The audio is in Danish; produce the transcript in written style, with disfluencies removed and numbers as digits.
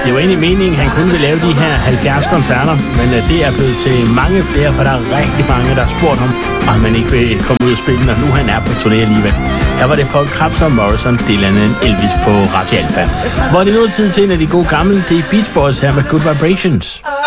Det var egentlig meningen, at han kun ville lave de her 70 koncerter, men det er blevet til mange flere, for der er rigtig mange, der har spurgt ham, om han ikke vil komme ud og spille, når nu han er på turné alligevel. Her var det Paul Krebs og Morrison, Dylan og Elvis på Radio Alfa. Hvor det nu er tid til en af de gode gamle, det er Beach Boys her med Good Vibrations.